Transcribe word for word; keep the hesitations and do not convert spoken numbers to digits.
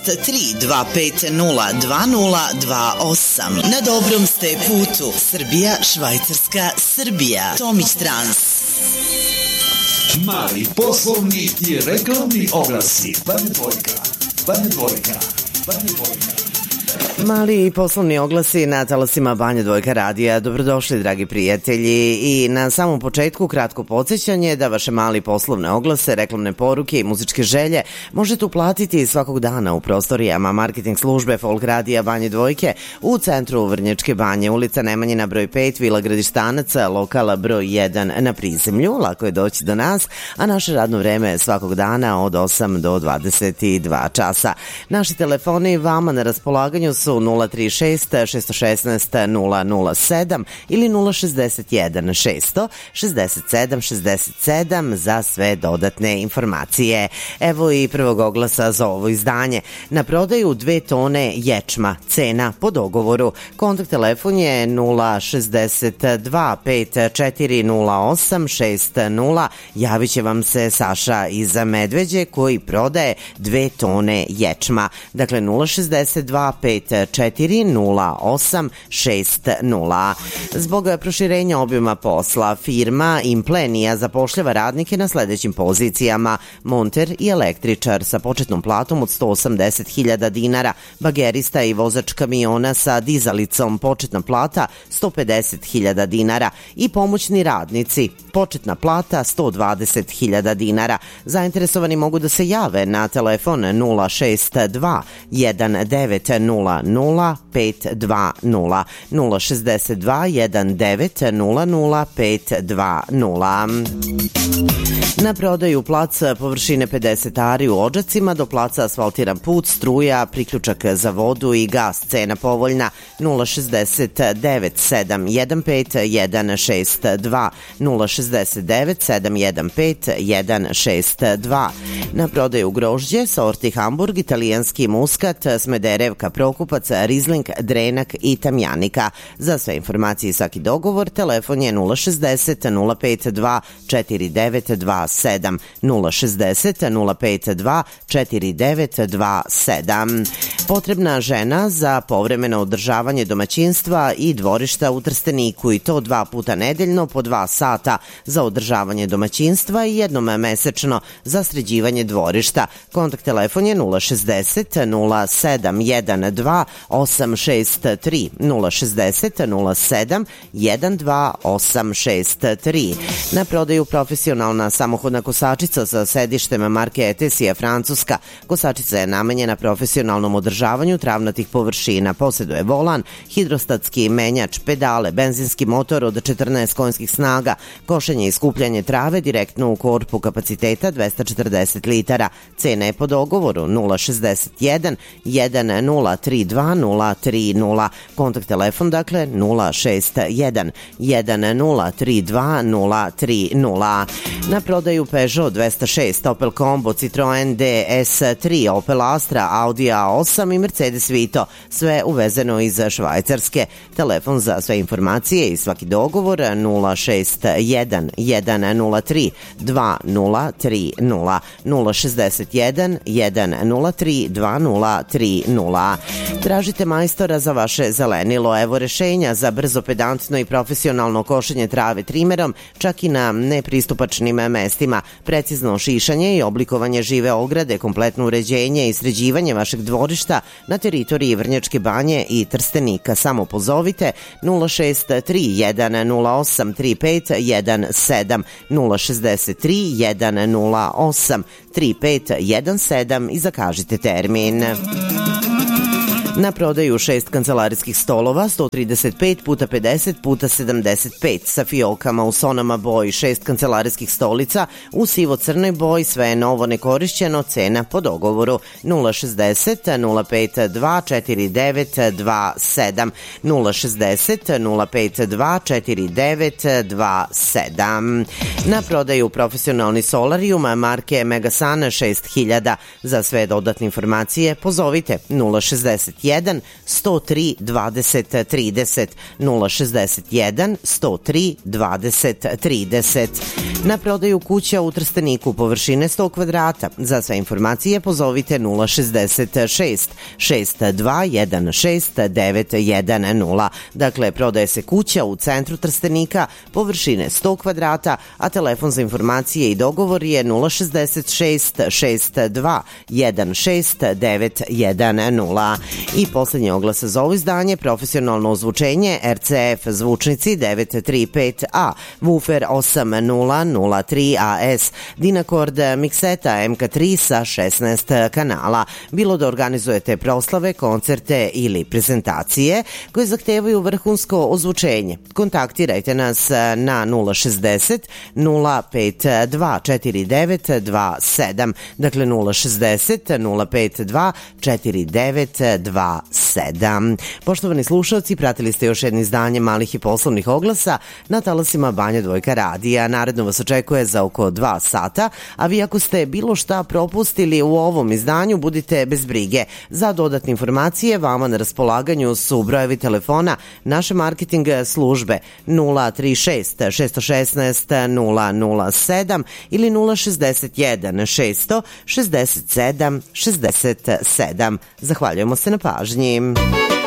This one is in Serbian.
tri dva pet nula dva nula dva osam. Na dobrom ste putu. Srbija, Švajcarska, Srbija. Tomić Trans. Mali poslovni i reklamni oglasi. Banja Dvojka, Banja Dvojka, Banja Dvojka. Mali poslovni oglasi na talasima Banja Dvojka radija. Dobrodošli, dragi prijatelji. I na samom početku kratko podsjećanje da vaše mali poslovne oglase, reklamne poruke i muzičke želje možete uplatiti svakog dana u prostorijama marketing službe Folk radija Banje Dvojke u centru Vrnjačke Banje, ulica Nemanjina broj pet, Vila Gradištanaca, lokala broj jedan na prizemlju. Lako je doći do nas, a naše radno vreme je svakog dana od osam do dvadeset dva časa. Naši telefoni vama na raspolaganju su nula tri šest šest jedan šest nula nula sedam ili nula šezdeset jedan šesto šezdeset sedam šezdeset sedam za sve dodatne informacije. Evo i prvog oglasa za ovo izdanje. Na prodaju dve tone ječma, cena po dogovoru. Kontakt telefon je nula šezdeset dva pet četiri nula osam šest nula. Javit će vam se Saša iz Medveđe koji prodaje dve tone ječma. Dakle nula šezdeset dva pet četiri nula osam šest nula. Zbog proširenja obima posla, firma Implenija zapošljava radnike na sledećim pozicijama: monter i električar sa početnom platom od sto osamdeset hiljada dinara, bagerista i vozač kamiona sa dizalicom, početna plata sto pedeset hiljada dinara i pomoćni radnici, početna plata sto dvadeset hiljada dinara. Zainteresovani mogu da se jave na telefon nula šest dva jedan devet nula nula pet dva nula nula šezdeset dva jedan devet nula nula pet dva nula. Na prodaju plac površine pedeset ari u Odžacima, do placa asfaltiran put, struja, priključak za vodu i gas, cena povoljna nula šezdeset devet sedam jedan pet jedan šest dva nula šezdeset devet sedam jedan pet jedan šest dva. Na prodaju grožđe, sorti Hamburg, italijanski muskat, Smederevka, Prokupac, Rizling, Drenak i Tamjanika. Za sve informacije i svaki dogovor telefon je nula šezdeset nula pet dva četiri devet dva sedam nula šezdeset nula pet dva četiri devet dva sedam. Potrebna žena za povremeno održavanje domaćinstva i dvorišta u Trsteniku, i to dva puta nedeljno po dva sata za održavanje domaćinstva i jednom mesečno za sređivanje dvorišta. Kontakt telefon je nula šezdeset nula sedam jedan dva osam šest tri nula šezdeset nula sedam jedan dva osam šest tri. Na prodaju profesionalna samohodna kosačica sa sedištem marke Etesija, Francuska. Kosačica je namenjena profesionalnom održavanju travnatih površina. Poseduje volan, hidrostatski menjač, pedale, benzinski motor od četrnaest konjskih snaga, košenje i skupljanje trave direktno u korpu kapaciteta dvesta četrdeset litara. Cena je po dogovoru nula šezdeset jedan jedan nula tri dva nula tri nula. Kontakt telefon dakle nula šest jedan jedan nula tri dva nula tri nula. Na prodaju Peugeot dvesta šest, Opel Combo, Citroen D S tri, Opel Astra, Audi A osam i Mercedes Vito. Sve uvezeno iz Švajcarske. Telefon za sve informacije i svaki dogovor nula šest jedan jedan nula tri dva nula tri nula nula šezdeset jedan jedan nula tri dva nula tri nula. Tražite majstora za vaše zelenilo. Evo rešenja za brzo, pedantno i profesionalno košenje trave trimerom, čak i na nepristupačnim mestima, precizno šišanje i oblikovanje žive ograde, kompletno uređenje i sređivanje vašeg dvorišta na teritoriji Vrnjačke Banje i Trstenika. Samo pozovite nula šest tri jedan nula osam tri pet jedan sedam nula šezdeset tri jedan nula osam tri pet jedan sedam i zakažite termin. Na prodaju šest kancelarijskih stolova, sto trideset pet puta pedeset puta sedamdeset pet sa fiokama u sonama boji, šest kancelarijskih stolica u sivo-crnoj boji, sve je novo nekorišćeno, cena po dogovoru nula šezdeset nula pet dva četiri devet dva sedam nula šezdeset nula pet dva četiri devet dva sedam. Na prodaju profesionalni solarijum marke Megasan šest hiljada. Za sve dodatne informacije pozovite nula šezdeset jedan, sto tri, dvadeset, trideset, nula šezdeset jedan, sto tri, dvadeset, trideset. Na prodaju kuća u Trsteniku površine sto kvadrata. Za sve informacije pozovite nula šezdeset šest, šest dva jedan šest, devet jedan nula. Dakle, prodaje se kuća u centru Trstenika površine sto kvadrata, a telefon za informacije i dogovor je nula šezdeset šest, šest dva jedan šest, devet jedan nula. I posljednji oglas za ovo izdanje, profesionalno ozvučenje R C F zvučnici devet tri pet A, Woofer osam nula nula tri A S, Dynacord mikseta M K tri sa šesnaest kanala. Bilo da organizujete proslave, koncerte ili prezentacije koje zahtevaju vrhunsko ozvučenje. Kontaktirajte nas na nula šezdeset, nula pet dva četiri devet dva sedam, dakle nula šezdeset, nula pet dva četiri devet dva sedam. Poštovani slušalci, pratili ste još jedno izdanje malih i poslovnih oglasa na talasima Banja Dvojka radija. Naredno vas očekuje za oko dva sata, a vi ako ste bilo šta propustili u ovom izdanju, budite bez brige. Za dodatne informacije vama na raspolaganju su brojevi telefona naše marketing službe nula tri šest, šest jedan šest, nula nula sedam ili nula šezdeset jedan, šest šezdeset sedam, šezdeset sedam. Zahvaljujemo se na pažnji.